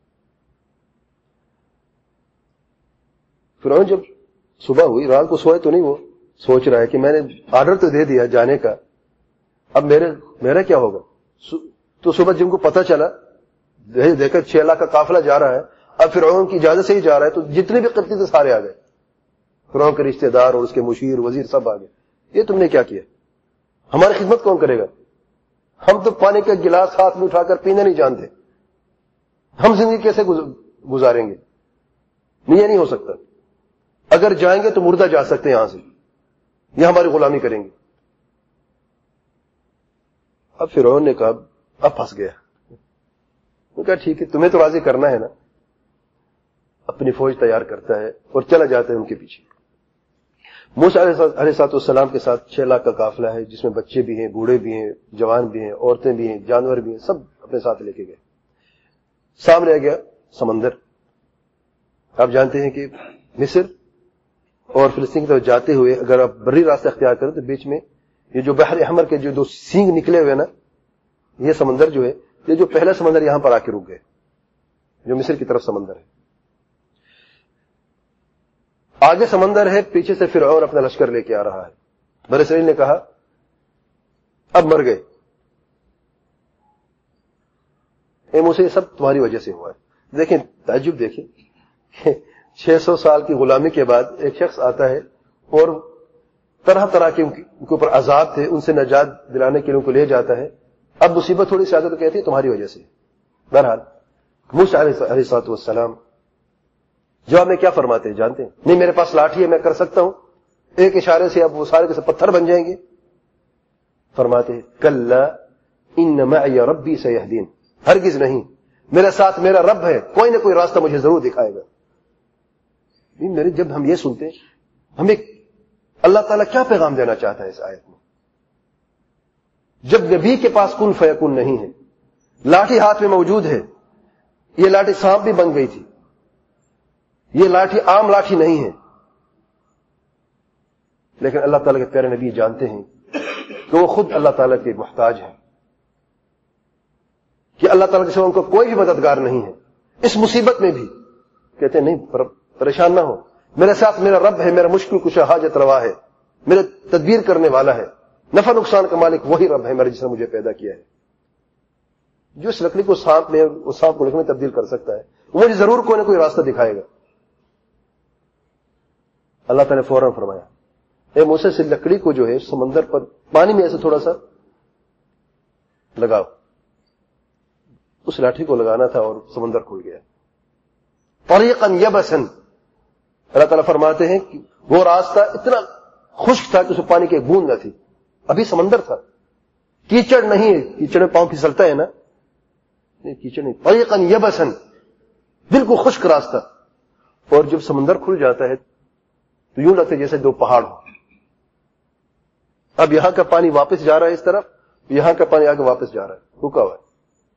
فرعون جب صبح ہوئی، رات کو سوئے تو نہیں، وہ سوچ رہا ہے کہ میں نے آرڈر تو دے دیا جانے کا، اب میرے میرا کیا ہوگا؟ تو صبح جن کو پتہ چلا، دیکھا چھ لاکھ کا قافلہ جا رہا ہے، اب فرعون کی اجازت سے ہی جا رہا ہے، تو جتنے بھی قبطی تھے سارے آ گئے، فرعون کے رشتہ دار اور اس کے مشیر وزیر سب آ گئے۔ یہ تم نے کیا کیا؟ ہماری خدمت کون کرے گا؟ ہم تو پانی کا گلاس ہاتھ میں اٹھا کر پینا نہیں جانتے، ہم زندگی کیسے گزاریں گے؟ نہیں، یہ نہیں ہو سکتا، اگر جائیں گے تو مردہ جا سکتے ہیں یہاں سے، یہ ہماری غلامی کریں گے۔ اب فرعون نے کہا اب پھنس گیا، وہ کہا ٹھیک ہے، تمہیں تو راضی کرنا ہے نا۔ اپنی فوج تیار کرتا ہے اور چلا جاتا ہے ان کے پیچھے۔ موسیٰ علیہ السلام کے ساتھ چھ لاکھ کا قافلہ ہے، جس میں بچے بھی ہیں، بوڑھے بھی ہیں، جوان بھی ہیں، عورتیں بھی ہیں، جانور بھی ہیں، سب اپنے ساتھ لے کے گئے۔ سامنے آ گیا سمندر۔ آپ جانتے ہیں کہ مصر اور فلسطین کی طرف جاتے ہوئے اگر آپ بری راستہ اختیار کریں تو بیچ میں یہ جو بحر احمر کے جو دو سینگ نکلے ہوئے نا، یہ سمندر جو ہے، یہ جو پہلا سمندر یہاں پر آ کے رک گئے، جو مصر کی طرف سمندر ہے۔ آگے سمندر ہے، پیچھے سے فرعون اپنا لشکر لے کے آ رہا ہے۔ بنی اسرائیل نے کہا اب مر گئے، اے موسیٰ یہ سب تمہاری وجہ سے ہوا ہے۔ دیکھیں تعجب، دیکھیں چھ سو سال کی غلامی کے بعد ایک شخص آتا ہے اور طرح طرح کے ان کے اوپر عذاب تھے، ان سے نجات دلانے کے لیے ان کو لے جاتا ہے۔ اب مصیبت تھوڑی سی آتی تو کہتی ہے تمہاری وجہ سے۔ بہرحال موسیٰ علیہ السلام جواب میں کیا فرماتے ہیں جانتے ہیں؟ نہیں، میرے پاس لاٹھی ہے، میں کر سکتا ہوں، ایک اشارے سے اب وہ سارے کے سب پتھر بن جائیں گے۔ فرماتے ہیں کلا ان معی ربی سیہدین، ہرگز نہیں، میرے ساتھ میرا رب ہے، کوئی نہ کوئی راستہ مجھے ضرور دکھائے گا۔ میرے جب ہم یہ سنتے ہیں، ہمیں اللہ تعالیٰ کیا پیغام دینا چاہتا ہے اس آیت میں؟ جب نبی کے پاس کن فیکون نہیں ہے، لاٹھی ہاتھ میں موجود ہے، یہ لاٹھی سانپ بھی بن گئی تھی، یہ لاٹھی عام لاٹھی نہیں ہے، لیکن اللہ تعالیٰ کے پیارے نبی جانتے ہیں کہ وہ خود اللہ تعالیٰ کے محتاج ہیں، کہ اللہ تعالیٰ کے سوا ان کو کوئی بھی مددگار نہیں ہے۔ اس مصیبت میں بھی کہتے ہیں نہیں، پریشان نہ ہو، میرے ساتھ میرا رب ہے، میرا مشکل کشا حاجت روا ہے، میرے تدبیر کرنے والا ہے، نفع نقصان کا مالک وہی رب ہے میرا جس نے مجھے پیدا کیا ہے، جو اس لکڑی کو سانپ میں اس سانپ کو لکڑی میں تبدیل کر سکتا ہے، وہ مجھے ضرور کوئی نہ کوئی راستہ دکھائے گا۔ اللہ تعالیٰ نے فوراً فرمایا اے موسیٰ سے لکڑی کو جو ہے سمندر پر پانی میں ایسے تھوڑا سا لگاؤ۔ اس لاٹھی کو لگانا تھا اور سمندر کھل گیا۔ طریقا یبسا، اللہ تعالیٰ فرماتے ہیں کہ وہ راستہ اتنا خشک تھا کہ اس میں پانی کی ایک بوند نہ تھی، ابھی سمندر تھا، کیچڑ نہیں ہے، کیچڑ میں پاؤں پھسلتا ہے نا، نہیں کیچڑ نہیں، طریقا یبسا، بالکل خشک راستہ۔ اور جب سمندر کھل جاتا ہے تو یوں لگتا ہے جیسے دو پہاڑ ہو۔ اب یہاں کا پانی واپس جا رہا ہے اس طرف، یہاں کا پانی آگے واپس جا رہا ہے، رکا ہوا ہے۔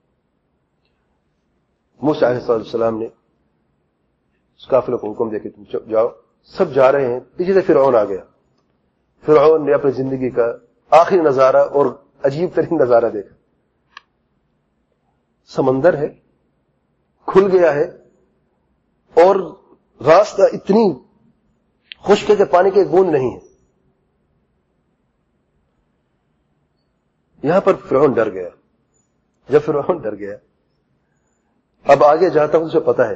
موسیٰ علیہ السلام نے اس قافلے کو حکم دے کہ تم جاؤ، سب جا رہے ہیں، پیچھے سے فرعون آ گیا۔ فرعون نے اپنی زندگی کا آخری نظارہ اور عجیب ترین نظارہ دیکھا۔ سمندر ہے، کھل گیا ہے، اور راستہ اتنی خشک ہے کہ پانی کی ایک بوند نہیں ہے۔ یہاں پر فرعون ڈر گیا۔ جب فرعون ڈر گیا، اب آگے جاتا ہوں اسے پتا ہے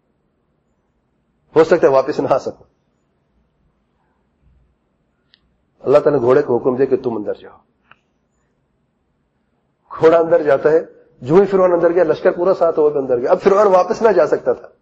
ہو سکتا ہے واپس نہ آ سکوں۔ اللہ تعالیٰ نے گھوڑے کو حکم دے کہ تم اندر جاؤ۔ گھوڑا اندر جاتا ہے، جو ہی فرعون اندر گیا، لشکر پورا ساتھ ہوا اندر گیا۔ اب فرعون واپس نہ جا سکتا تھا،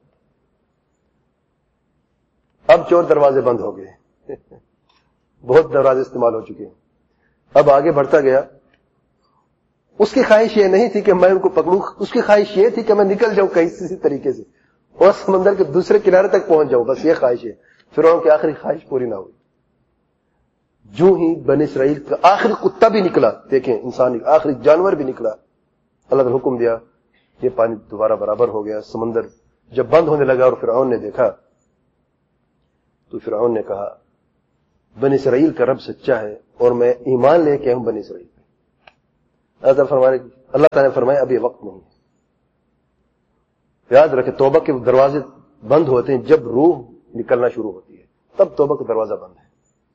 اب چور دروازے بند ہو گئے، بہت دروازے استعمال ہو چکے ہیں۔ اب آگے بڑھتا گیا۔ اس کی خواہش یہ نہیں تھی کہ میں ان کو پکڑوں، اس کی خواہش یہ تھی کہ میں نکل جاؤں کہیں کسی طریقے سے اور سمندر کے دوسرے کنارے تک پہنچ جاؤں، بس یہ خواہش ہے۔ فرعون کی آخری خواہش پوری نہ ہوئی۔ جو ہی بنی اسرائیل کا آخری کتا بھی نکلا، دیکھیں انسان آخری جانور بھی نکلا، اللہ نے حکم دیا، یہ پانی دوبارہ برابر ہو گیا۔ سمندر جب بند ہونے لگا اور فرعون نے دیکھا تو فرعون نے کہا بنی اسرائیل کا رب سچا ہے اور میں ایمان لے کے ہوں بنی اسرائیل پہ۔ اللہ تعالیٰ فرمانے اللہ تعالیٰ نے فرمایا اب یہ وقت نہیں ہے. یاد رکھیں توبہ کے دروازے بند ہوتے ہیں جب روح نکلنا شروع ہوتی ہے, تب توبہ کا دروازہ بند ہے.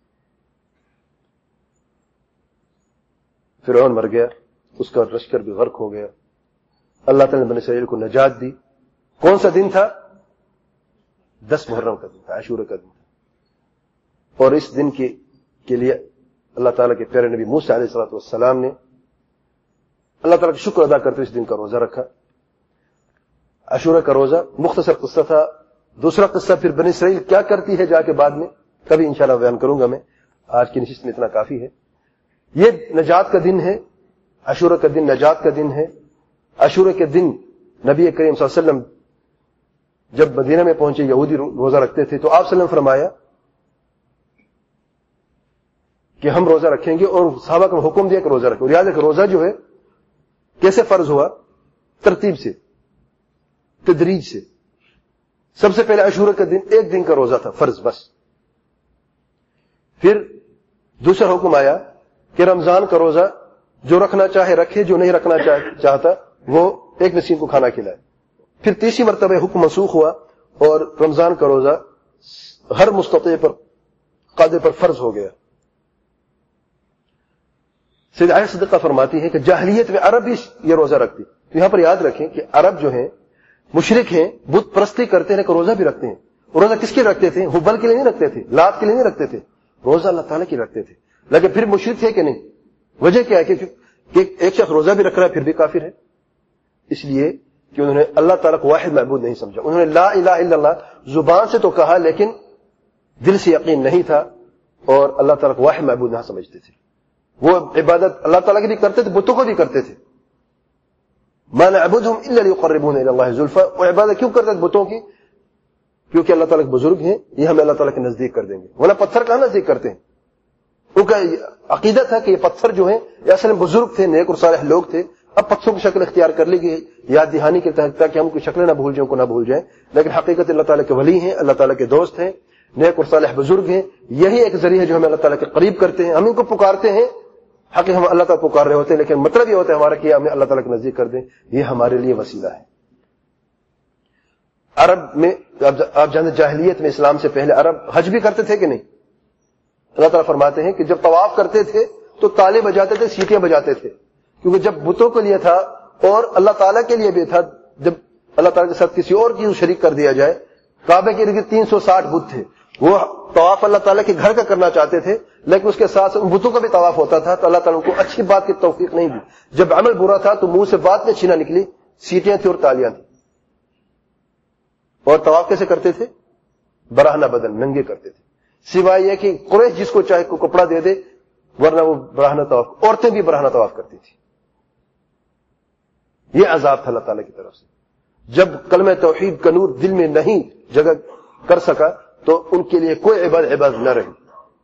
فرعون مر گیا, اس کا لشکر بھی غرق ہو گیا. اللہ تعالیٰ نے بنی اسرائیل کو نجات دی. کون سا دن تھا؟ دس محرم کا دن تھا, عاشورہ کا دن تھا. اور اس دن کے کے لیے اللہ تعالیٰ کے پیارے نبی موسیٰ علیہ الصلوۃ والسلام نے اللہ تعالیٰ کا شکر ادا کرتے ہوئے اس دن کا روزہ رکھا. عاشورہ کا روزہ مختصر قصہ تھا. دوسرا قصہ پھر بنی اسرائیل کیا کرتی ہے جا کے بعد میں کبھی انشاءاللہ بیان کروں گا میں, آج کی نشست میں اتنا کافی ہے. یہ نجات کا دن ہے, عاشورہ کا دن نجات کا دن ہے. عاشورہ کے دن نبی کریم صلی اللہ علیہ وسلم جب مدینہ میں پہنچے یہودی روزہ رکھتے تھے تو آپ صلی اللہ علیہ وسلم فرمایا کہ ہم روزہ رکھیں گے, اور صحابہ کو حکم دیا کہ روزہ رکھیں. اور یاد ہے کہ روزہ جو ہے کیسے فرض ہوا؟ ترتیب سے, تدریج سے. سب سے پہلے عاشورہ کا دن ایک دن کا روزہ تھا فرض بس. پھر دوسرا حکم آیا کہ رمضان کا روزہ جو رکھنا چاہے رکھے, جو نہیں رکھنا چاہتا وہ ایک مسکین کو کھانا کھلائے. پھر تیسری مرتبہ حکم منسوخ ہوا اور رمضان کا روزہ ہر مستطیع پر قادر پر فرض ہو گیا. سیدہ عائشہ صدیقہ فرماتی ہے کہ جاہلیت میں عرب بھی یہ روزہ رکھتی. تو یہاں پر یاد رکھیں کہ عرب جو ہیں مشرک ہیں, بت پرستی کرتے ہیں کہ روزہ بھی رکھتے ہیں. روزہ کس کے رکھتے تھے؟ حبل کے لیے نہیں رکھتے تھے, لات کے لیے نہیں رکھتے تھے, روزہ اللہ تعالیٰ کی رکھتے تھے. لیکن پھر مشرک تھے کہ نہیں؟ وجہ کیا ہے کہ ایک شخص روزہ بھی رکھ رہا ہے پھر بھی کافر ہے. اس لیے کہ انہوں نے اللہ تعالیٰ کو واحد معبود نہیں سمجھا. انہوں نے لا الہ الا اللہ زبان سے تو کہا لیکن دل سے یقین نہیں تھا, اور اللہ تعالیٰ کو واحد معبود نہ سمجھتے تھے. وہ عبادت اللہ تعالیٰ کی بھی کرتے تھے, بتوں کو بھی کرتے تھے. ما نعبدهم الا ليقربونا الى الله زلفى. اور عبادت کیوں کرتے تھے بتوں کی؟ کیونکہ اللہ تعالیٰ کے بزرگ ہیں, یہ ہمیں اللہ تعالیٰ کے نزدیک کر دیں گے. ورنہ پتھر کہاں نزدیک کرتے ہیں؟ ان کا عقیدہ تھا کہ یہ پتھر جو ہیں یہ اصل میں بزرگ تھے, نیک اور صالح لوگ تھے. اب پتھروں کی شکل اختیار کر لی گئی یاد دہانی کے تحت تاکہ ہم کوئی شکلیں نہ بھول جائیں, کو نہ بھول جائیں. لیکن حقیقت اللہ تعالیٰ کے ولی ہیں, اللہ تعالیٰ کے دوست ہیں, نیک اور صالح بزرگ ہیں. یہی ایک ذریعہ ہے جو ہمیں اللہ تعالیٰ کے قریب کرتے ہیں. ہم ان کو پکارتے ہیں, حقیقت ہم اللہ تعالیٰ پکار رہے ہوتے ہیں, لیکن مطلب یہ ہوتا ہے ہمارا کہ ہمیں اللہ تعالیٰ کے نزدیک کر دیں. یہ ہمارے لیے وسیلہ ہے. عرب میں آپ جانتے جاہلیت میں اسلام سے پہلے عرب حج بھی کرتے تھے کہ نہیں؟ اللہ تعالیٰ فرماتے ہیں کہ جب طواف کرتے تھے تو تالے بجاتے تھے, سیٹیاں بجاتے تھے. کیونکہ جب بتوں کے لیے تھا اور اللہ تعالیٰ کے لیے بھی تھا, جب اللہ تعالیٰ کے ساتھ کسی اور کی شریک کر دیا جائے. کعبے کے ارد تین سو ساٹھ بت تھے, وہ طواف اللہ تعالیٰ کے گھر کا کرنا چاہتے تھے, لیکن اس کے ساتھ ان بتوں کا بھی طواف ہوتا تھا. تو اللہ تعالیٰ کو اچھی بات کی توفیق نہیں دی. جب عمل برا تھا تو منہ سے بات میں اچھی نہ نکلی, سیٹیاں تھیں اور تالیاں تھیں. اور طواف کیسے کرتے تھے؟ براہنہ بدن, ننگے کرتے تھے. سوائے یہ کہ قریش جس کو چاہے کو کپڑا دے دے, ورنہ وہ براہنہ طواف. عورتیں بھی براہنہ طواف کرتی تھی. یہ عذاب تھا اللہ تعالیٰ کی طرف سے. جب کلمہ توحید کا نور دل میں نہیں جگہ کر سکا تو ان کے لیے کوئی عبادت عبادت نہ رہی.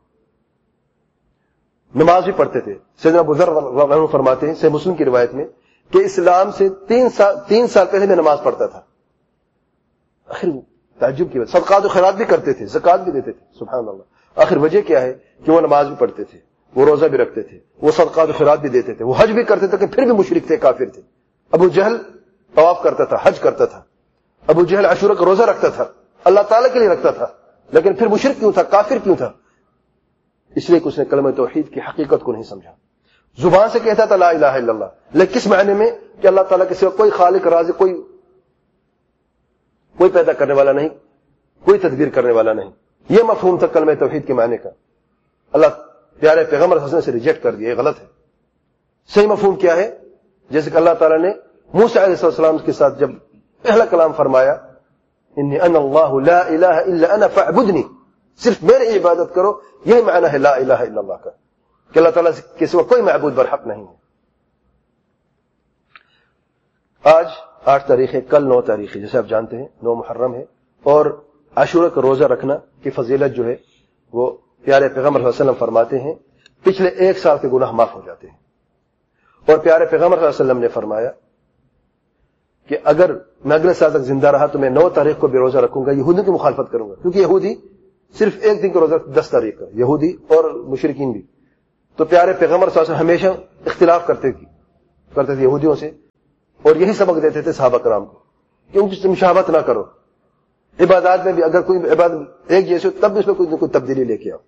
نماز بھی پڑھتے تھے. سیدنا ابو ذر رضی اللہ عنہ فرماتے ہیں صحیح مسلم کی روایت میں کہ اسلام سے تین سال تین سال پہلے میں نماز پڑھتا تھا. آخر تعجب کی بات, صدقات و خیرات بھی کرتے تھے, زکات بھی دیتے تھے. سبحان اللہ. آخر وجہ کیا ہے کہ وہ نماز بھی پڑھتے تھے, وہ روزہ بھی رکھتے تھے, وہ صدقات و خیرات بھی دیتے تھے, وہ حج بھی کرتے تھے, کہ پھر بھی مشرک تھے, کافر تھے. ابو جہل طواف کرتا تھا, حج کرتا تھا. ابو جہل عاشورہ کا روزہ رکھتا تھا, اللہ تعالیٰ کے لیے رکھتا تھا, لیکن پھر مشرک کیوں تھا, کافر کیوں تھا؟ اس لیے کہ اس نے کلمہ توحید کی حقیقت کو نہیں سمجھا. زبان سے کہتا تھا لا الہ الا اللہ, لیکن کس معنی میں؟ کہ اللہ تعالیٰ کے سوا کوئی خالق رازق, کوئی کوئی پیدا کرنے والا نہیں, کوئی تدبیر کرنے والا نہیں. یہ مفہوم تھا کلمہ توحید کے معنی کا. اللہ پیارے پیغمبر صلی اللہ علیہ وسلم سے ریجیکٹ کر دیا, یہ غلط ہے. صحیح مفہوم کیا ہے؟ جیسے کہ اللہ تعالیٰ نے موسیٰ علیہ السلام کے ساتھ جب پہلا کلام فرمایا, انی انا اللہ لا الہ الا انا فاعبدنی, صرف میری عبادت کرو, یہی معنی ہے لا الہ الا اللہ کا, کہ اللہ تعالیٰ کے سوا کوئی معبود برحق نہیں ہے. آج آٹھ تاریخ ہے, کل نو تاریخ ہے, جیسے آپ جانتے ہیں نو محرم ہے. اور عاشورہ کا روزہ رکھنا کی فضیلت جو ہے وہ پیارے پیغمبر صلی اللہ علیہ وسلم فرماتے ہیں پچھلے ایک سال کے گناہ معاف ہو جاتے ہیں. اور پیارے پیغمبر صلی اللہ علیہ وسلم نے فرمایا کہ اگر میں اگلے سال تک زندہ رہا تو میں نو تاریخ کو بھی روزہ رکھوں گا, یہودیوں کی مخالفت کروں گا. کیونکہ یہودی صرف ایک دن کا روزہ, دس تاریخ کا, یہودی اور مشرکین بھی. تو پیارے پیغمبر صلی اللہ علیہ وسلم ہمیشہ اختلاف کرتے تھے کرتے تھے یہودیوں سے, اور یہی سبق دیتے تھے صحابہ کرام کو کہ ان کی مشابہت نہ کرو. عبادات میں بھی اگر کوئی عبادت ایک جیسے ہو تب بھی اس میں کوئی نہ کوئی تبدیلی لے کے آؤ.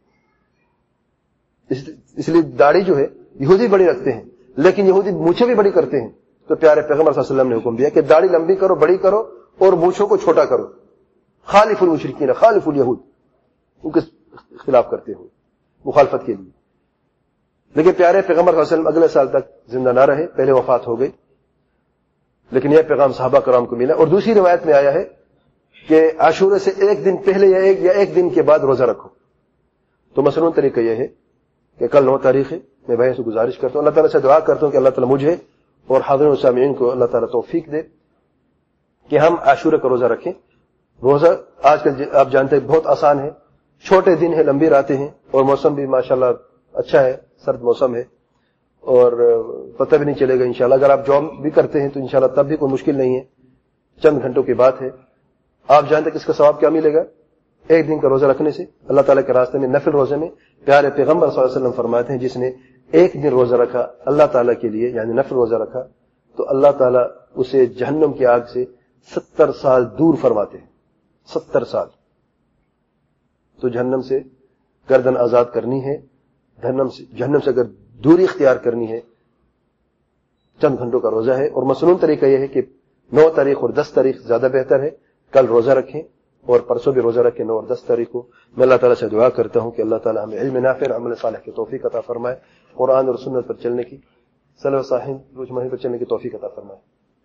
اس لیے داڑھی جو ہے یہودی بڑی رکھتے ہیں, لیکن یہودی مونچھیں بھی بڑی کرتے ہیں. تو پیارے پیغمبر صلی اللہ علیہ وسلم نے حکم دیا کہ داڑھی لمبی کرو, بڑی کرو, اور مونچھوں کو چھوٹا کرو. خالف المشرکین, خالف الیہود, ان کے خلاف کرتے ہوئے مخالفت کے لیے. لیکن پیارے پیغمبر صلی اللہ علیہ وسلم اگلے سال تک زندہ نہ رہے, پہلے وفات ہو گئی. لیکن یہ پیغام صحابہ کرام کو ملا. اور دوسری روایت میں آیا ہے کہ عاشورہ سے ایک دن پہلے یا ایک یا ایک دن کے بعد روزہ رکھو. تو مصنون طریقہ یہ ہے کہ کل نو تاریخ ہے, میں بھائی سے گزارش کرتا ہوں, اللہ تعالیٰ سے دعا کرتا ہوں کہ اللہ تعالیٰ مجھے اور حاضرین و سامعین کو اللہ تعالیٰ توفیق دے کہ ہم عاشورہ کا روزہ رکھیں. روزہ آج کل آپ جانتے ہیں بہت آسان ہے, چھوٹے دن ہیں, لمبی راتیں ہیں, اور موسم بھی ماشاءاللہ اچھا ہے, سرد موسم ہے, اور پتہ بھی نہیں چلے گا انشاءاللہ. اگر آپ جاب بھی کرتے ہیں تو انشاءاللہ تب بھی کوئی مشکل نہیں ہے, چند گھنٹوں کی بات ہے. آپ جانتے ہیں کہ اس کا ثواب کیا ملے گا ایک دن کا روزہ رکھنے سے اللہ تعالیٰ کے راستے میں. نفل روزے میں پیارے پیغمبر صلی اللہ علیہ وسلم فرماتے ہیں جس نے ایک دن روزہ رکھا اللہ تعالیٰ کے لیے, یعنی نفل روزہ رکھا, تو اللہ تعالیٰ اسے جہنم کی آگ سے ستر سال دور فرماتے ہیں. ستر سال. تو جہنم سے گردن آزاد کرنی ہے, جہنم سے جہنم سے اگر دوری اختیار کرنی ہے, چند گھنٹوں کا روزہ ہے. اور مصنون طریقہ یہ ہے کہ نو تاریخ اور دس تاریخ زیادہ بہتر ہے. کل روزہ رکھیں اور پرسوں بھی روزہ رکھیں, نو اور دس تاریخ کو. میں اللہ تعالیٰ سے دعا کرتا ہوں کہ اللہ تعالیٰ ہمیں علم نافع, عمل صالح کی توفیق عطا فرمائے, قرآن اور سنت پر چلنے کی, سلف صالحین روزمرہ پر چلنے کی توفیق عطا فرمائے.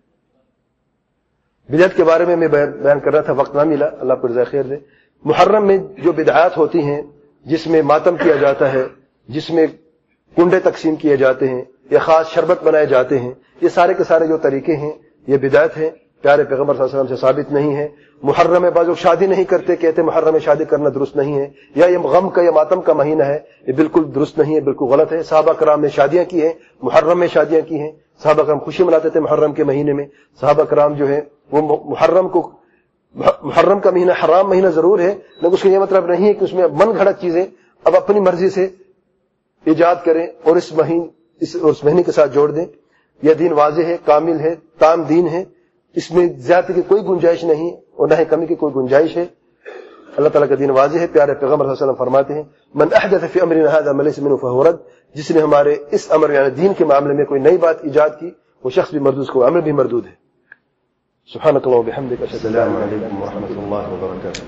بدعت کے بارے میں میں بیان کر رہا تھا, وقت نہ ملا, اللہ کو جزائے خیر دے. محرم میں جو بدعات ہوتی ہیں, جس میں ماتم کیا جاتا ہے, جس میں کنڈے تقسیم کیے جاتے ہیں یا خاص شربت بنائے جاتے ہیں, یہ سارے کے سارے جو طریقے ہیں یہ بدعت ہیں, پیارے پیغمبر صلی اللہ علیہ وسلم سے ثابت نہیں ہے. محرم میں بعض لوگ شادی نہیں کرتے, کہتے محرم میں شادی کرنا درست نہیں ہے, یا یہ غم کا یا ماتم کا مہینہ ہے, یہ بالکل درست نہیں ہے, بالکل غلط ہے. صحابہ کرام نے شادیاں کی ہیں, محرم میں شادیاں کی ہیں. صحابہ کرام خوشی مناتے تھے محرم کے مہینے میں. صحابہ کرام جو ہے وہ محرم کو, محرم کا مہینہ حرام مہینہ ضرور ہے, لیکن اس کا یہ مطلب نہیں ہے کہ اس میں من گھڑت چیزیں اب اپنی مرضی سے ایجاد کریں اور اس مہین اس, اس مہینے کے ساتھ جوڑ دیں. یہ دین واضح ہے, کامل ہے, تام دین ہے, اس میں زیادتی کی کوئی گنجائش نہیں اور نہ ہی کمی کی کوئی گنجائش ہے. اللہ تعالیٰ کا دین واضح ہے. پیارے پیغمبر صلی اللہ علیہ وسلم فرماتے ہیں من احدث فی امرنا هذا ما ليس منه فهو رد, جس نے ہمارے اس امر یعنی دین کے معاملے میں کوئی نئی بات ایجاد کی وہ شخص بھی مردود, کو عمل بھی مردود ہے. سبحانك اللهم وبحمدك اشهد ان لا اله الا انت ورحمة الله وبركاته.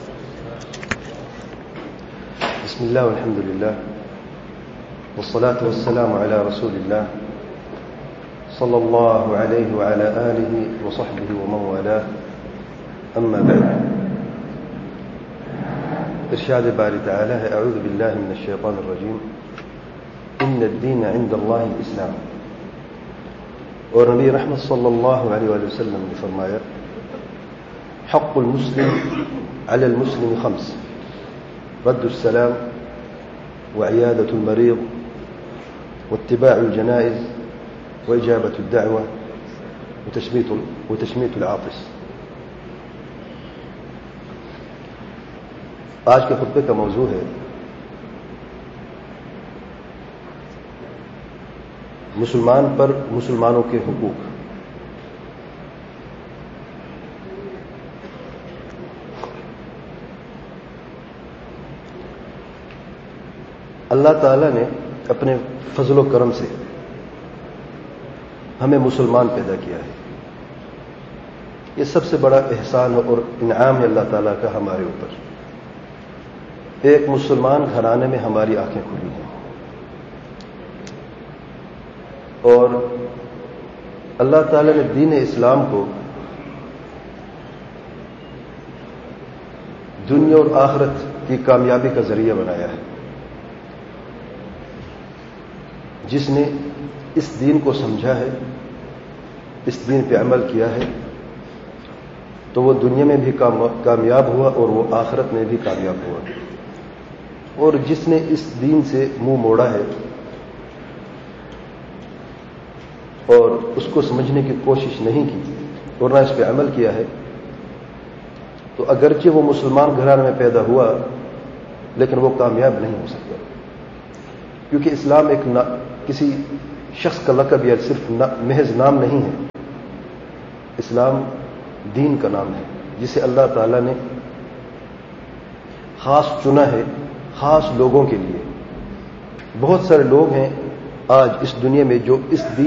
بسم الله والحمد لله والصلاة والسلام على رسول الله صلى الله عليه وعلى آله وصحبه ومن والاه. أما بعد, إرشاد باري تعالى أعوذ بالله من الشيطان الرجيم إن الدين عند الله الإسلام. اور نبی رحمت صلی اللہ علیہ وآلہ وسلم نے فرمایا حق المسلم على المسلم خمس رد السلام وعيادة المريض واتباع الجنائز وإجابة الدعوة وتشميت وتشميت العاطس. آج کے خطبے کا موضوع ہے مسلمان پر مسلمانوں کے حقوق. اللہ تعالی نے اپنے فضل و کرم سے ہمیں مسلمان پیدا کیا ہے. یہ سب سے بڑا احسان اور انعام ہے اللہ تعالیٰ کا ہمارے اوپر. ایک مسلمان گھرانے میں ہماری آنکھیں کھلی ہیں, اور اللہ تعالیٰ نے دین اسلام کو دنیا اور آخرت کی کامیابی کا ذریعہ بنایا ہے. جس نے اس دین کو سمجھا ہے, اس دین پہ عمل کیا ہے, تو وہ دنیا میں بھی کامیاب ہوا اور وہ آخرت میں بھی کامیاب ہوا. اور جس نے اس دین سے منہ موڑا ہے اور اس کو سمجھنے کی کوشش نہیں کی اور نہ اس پہ عمل کیا ہے, تو اگرچہ وہ مسلمان گھرانے میں پیدا ہوا لیکن وہ کامیاب نہیں ہو سکتا. کیونکہ اسلام ایک نا, کسی شخص کا لقب یا صرف محض نام نہیں ہے. اسلام دین کا نام ہے جسے اللہ تعالیٰ نے خاص چنا ہے خاص لوگوں کے لیے. بہت سارے لوگ ہیں آج اس دنیا میں جو اس دین